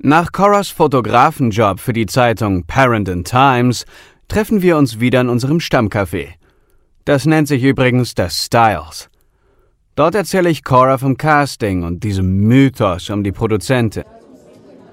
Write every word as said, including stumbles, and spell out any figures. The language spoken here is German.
Nach Coras Fotografenjob für die Zeitung Parent and Times treffen wir uns wieder in unserem Stammcafé. Das nennt sich übrigens das Styles. Dort erzähle ich Cora vom Casting und diesem Mythos um die Produzentin.